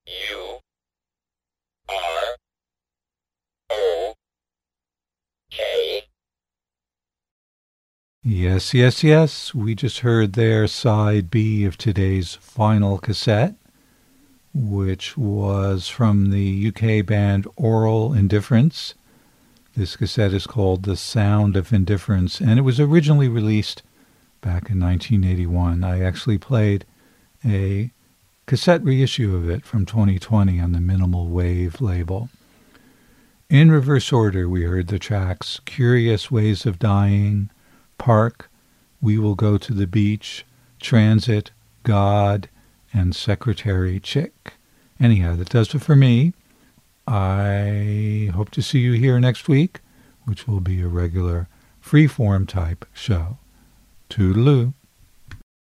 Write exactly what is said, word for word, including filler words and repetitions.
U R O K. Yes, yes, yes. We just heard their side B of today's final cassette, which was from the U K band Oral Indifference. This cassette is called The Sound of Indifference, and it was originally released back in nineteen eighty-one. I actually played a cassette reissue of it from twenty twenty on the Minimal Wave label. In reverse order, we heard the tracks Curious Ways of Dying, Park, We Will Go to the Beach, Transit, God, and Secretary Chick. Anyhow, that does it for me. I hope to see you here next week, which will be a regular free-form type show. Toodaloo.